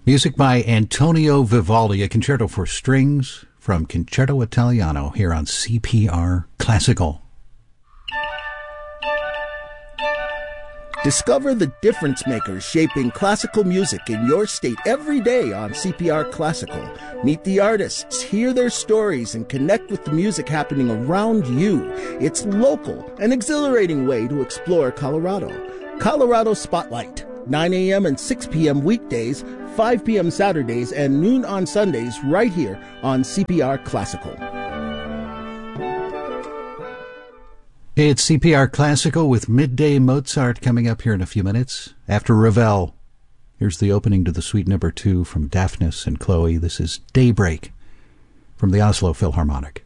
Music by Antonio Vivaldi, a concerto for strings from Concerto Italiano here on CPR Classical. Discover the difference makers shaping classical music in your state every day on CPR Classical. Meet the artists, hear their stories, and connect with the music happening around you. It's local, an exhilarating way to explore Colorado. Colorado Spotlight, 9 a.m. and 6 p.m. weekdays, 5 p.m. Saturdays, and noon on Sundays right here on CPR Classical. Hey, it's CPR Classical with Midday Mozart coming up here in a few minutes. After Ravel, here's the opening to the Suite No. 2 from Daphnis and Chloe. This is Daybreak from the Oslo Philharmonic.